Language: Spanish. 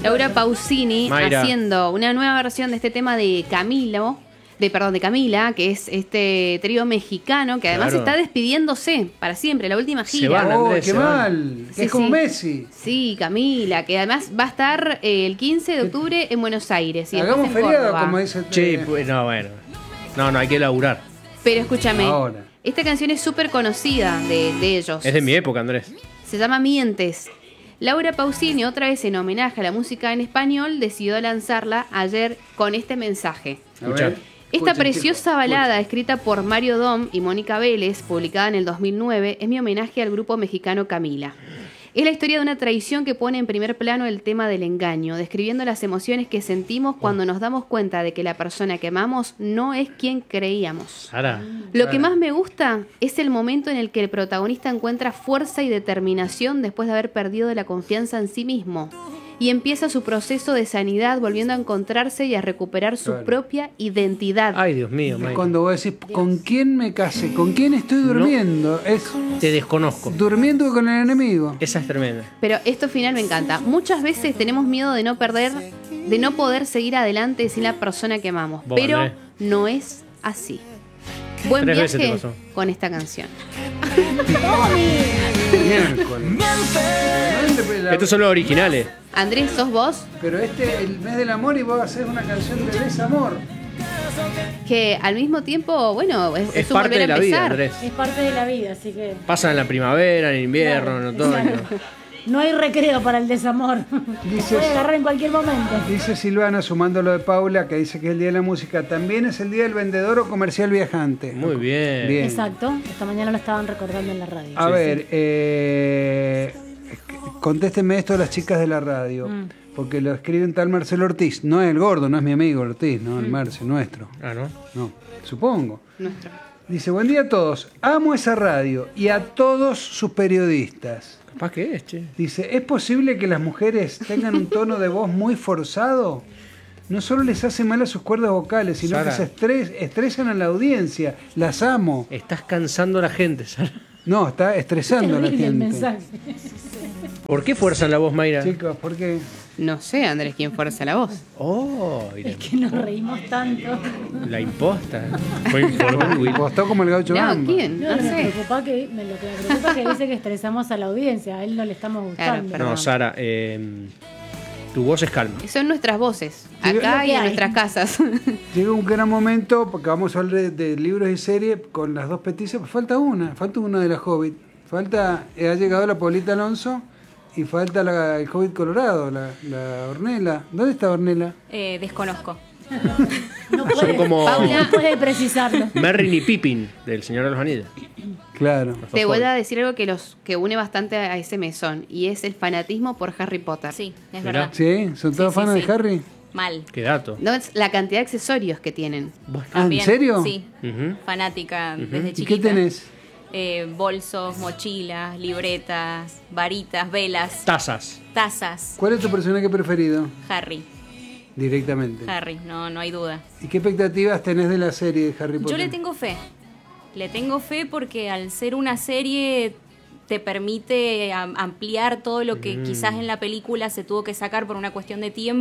Laura Pausini Mayra. haciendo una nueva versión de este tema de Camila, que es este trío mexicano que además Claro. está despidiéndose para siempre, la última Se gira. van, Oh, Andrés, qué se van. mal. Sí, Es como sí. Messi. Sí, Camila, que además va a estar el 15 de octubre en Buenos Aires y después Hagamos en feriado, Córdoba. como dice. Che, pues, no, bueno. No, hay que laburar. Pero escúchame, Ahora. esta canción es súper conocida de ellos. Es de mi época, Andrés. Se llama Mientes. Laura Pausini, otra vez en homenaje a la música en español, decidió lanzarla ayer con este mensaje. A Escuchá. ver. Esta Escuchen, preciosa chicos, balada, escrita por Mario Dom y Mónica Vélez, publicada en el 2009, es mi homenaje al grupo mexicano Camila. Es la historia de una traición que pone en primer plano el tema del engaño, describiendo las emociones que sentimos cuando nos damos cuenta de que la persona que amamos no es quien creíamos. Sara. Lo que más me gusta es el momento en el que el protagonista encuentra fuerza y determinación después de haber perdido la confianza en sí mismo y empieza su proceso de sanidad volviendo a encontrarse y a recuperar su Claro. propia identidad. Ay, Dios mío, Es Mayra. cuando vos decís, ¿con quién me casé? ¿Con quién estoy durmiendo? Es Te desconozco. durmiendo con el enemigo. Esa es tremenda. Pero esto final me encanta. Muchas veces tenemos miedo de no poder seguir adelante sin la persona que amamos, Vos, pero Andrés. no es así. Buen 3 veces te viaje pasó. con esta canción. Miércoles. Estos son los originales. Andrés, ¿sos vos? Pero el mes del amor y vos haces una canción de desamor. Que al mismo tiempo, bueno, es un parte volver de a la vida, empezar. Andrés. Es parte de la vida, así que Pasan en la primavera, en el invierno, en otoño. exacto. No hay recreo para el desamor. Dices- Puede agarrar en cualquier momento. Dice Silvana, sumando lo de Paula, que dice que es el día de la música. También es el día del vendedor o comercial viajante. Muy bien. Bien. Exacto. Esta mañana lo estaban recordando en la radio. A ver, contéstenme esto a las chicas de la radio. Porque lo escriben tal Marcelo Ortiz. No es el gordo, no es mi amigo Ortiz, no, el Marce, nuestro. Ah, ¿no? No, supongo. Nuestro. Dice, buen día a todos. Amo esa radio y a todos sus periodistas. Capaz que es, che. Dice, ¿es posible que las mujeres tengan un tono de voz muy forzado? No solo les hace mal a sus cuerdas vocales, sino Sara. que se estresan a la audiencia. Las amo. Estás cansando a la gente, Sara. No, está estresando a la Terrible el gente. mensaje. ¿Por qué fuerzan la voz, Mayra? Chicos, ¿por qué? No sé, Andrés, quién fuerza la voz. Oh, y Es que nos reímos tanto. la imposta. Fue informe. Postó como el gaucho No, Gamba. ¿quién? No, No lo que sé. me preocupa es que dice que estresamos a la audiencia. A él no le estamos gustando. Claro, No, Sara, tu voz es calma. Son nuestras voces, Sí, acá lo y que en hay. nuestras casas. Llega un gran momento, porque vamos a hablar de libros y series con las dos peticias. Pues falta una de las Hobbit. Ha llegado la Paulita Alonso y falta el Hobbit Colorado, la Ornella. ¿Dónde está Ornella? Desconozco. No Son puede, como no puede precisarlo. Merrin y Pippin del Señor de los Anillos. Claro. Te voy a decir algo que une bastante a ese mesón, y es el fanatismo por Harry Potter. Sí, es Mirá. verdad. ¿Sí? ¿Son todos Sí, sí, fans sí. de Harry? Mal. Qué dato. No, es la cantidad de accesorios que tienen. Ah, ¿en También, serio? Sí. Ujú. Fanática desde ¿Y chiquita. qué tenés? Bolsos, mochilas, libretas, varitas, velas, Tazas. tazas. ¿Cuál es tu personaje preferido? Harry, Directamente. Harry, no hay duda. ¿Y qué expectativas tenés de la serie de Harry Potter? Yo le tengo fe. Le tengo fe porque al ser una serie te permite ampliar todo lo que quizás en la película se tuvo que sacar por una cuestión de tiempo.